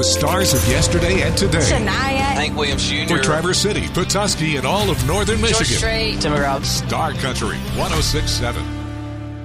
the stars of yesterday and today. Shania. Hank Williams Jr. For Traverse City, Petoskey, and all of northern Michigan. Strait. Timmy Routes. Star Country 106.7.